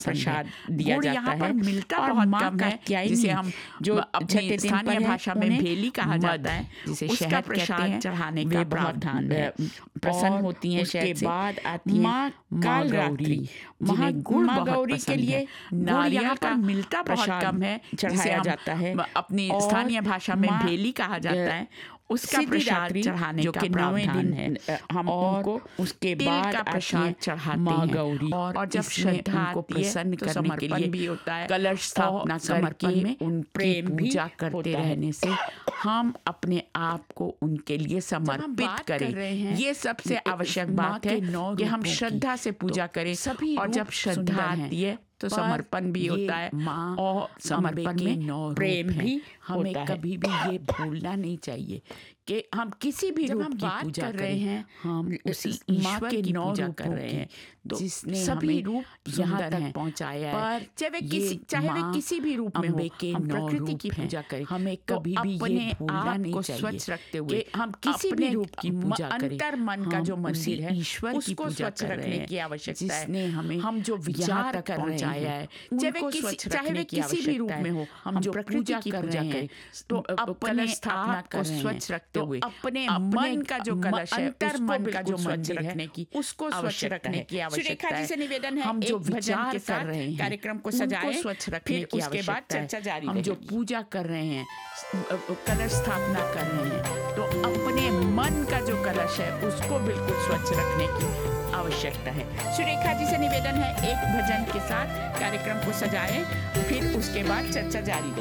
प्रसाद दिया गुड़ जाता यहाँ पर है मिलता और बहुत माँ कम है, कात्यायनी जिसे हम जो अपनी छठे दिन स्थानीय पर है, भाषा में उन्हें भेली कहा मद, जाता है, जिसे उसका शहद कहते प्रसाद हैं, चढ़ाने वे का बहुत प्रावधान है। प्रसन्न और होती हैं उसके शहद से। बाद आती है माँ माँ कालरात्रि, गौरी, जिन्हें गुड़ माँ बहुत गौरी के पसंद लिए है। गुड़ नारियल यहाँ का पर मिलता बहुत प्रसाद कम है, जिसे चढ़ाया हम जाता है अपनी और स्थानीय भाषा में माँ, भेली कहा जाता है, उसका प्रसाद सिद्धिदात्री, चढ़ाने जो का कि 9वें प्रावधान दिन है। हम और उनको उसके तिल बाद का आती प्रसाद है चढ़ाते माँ हैं। गौरी, और जब इसमें श्रद्धा उनको आती है प्रसन्न तो करने के समर्पण लिए भी होता है। कलश स्थापना और समर्पण करके में उनकी प्रेम भी पूजा करते होता है। रहने से हम अपने आप को उनके लिए समर्पित बात कर करें। रहे हैं ये सबसे आवश्यक माँ बात के है 9 कि हम रूपों की, श्रद्धा से पूजा करें। सभी और रूप जब श्रद्धा सुंदर हैं, आती है तो पर समर्पण भी ये होता है माँ और अम्बे समर्पण के में 9 प्रेम रूप हैं। भी हमें होता है। कभी भी ये भूलना नहीं चाहिए कि हम किसी भी जब रूप हम की बात पूजा कर रहे करें, हैं, हम उस माँ ईश्वर के की 9 पूजा रूपों कर रहे की, हैं, तो जिसने सभी हमें रूप यहाँ सुंदर तक हैं। पहुँचाया है। पर चाहे वे माँ किसी भी रूप में हो, अम्बे के हम 9 प्रकृति रूप की हैं। पूजा करें। हमें तो कभी भी ये अपने भूलना आप नहीं को चाहिए स्वच्छ रखते हुए कि हम किसी भी अपने रूप की पूजा करें। अंतर मन का हम जो उसी मंदिर है ईश्वर की उसको पूजा स्वच्छ कर रहे रखने हैं, की आवश्यकता है। जिसने हमें हम जो यहाँ विचार तक कर रहे पहुँचाया हैं, है, चाहे वे किसी भी रूप में हो, हम जो प्रकृति की पूजा करें, तो अपने स्थापना आप कर को रहे हैं। स्वच्छ रखते तो हुए अपने मन का जो कलश है, अंतर उसको मन का जो बिल्कुल स्वच्छ मंदिर है, रखने की उसको स्वच्छ आवश्यकता रखने है। की आवश्यकता सुरेखा जी है। से निवेदन है, हम जो एक भजन विचार के कर साथ रहे हैं, कार्यक्रम को उनको सजाएं, स्वच्छ रखने फिर की उसके बाद आवश्यकता है। चर्चा जारी हम जो रहेगी। पूजा कर रहे हैं, कलश स्थापना कर रहे हैं, तो अपने मन का जो कलश है उसको बिल्कुल स्वच्छ रखने की आवश्यकता है। सुरेखा जी से निवेदन है, एक भजन के साथ कार्यक्रम को सजाएं, फिर उसके बाद चर्चा जारी रहेगी।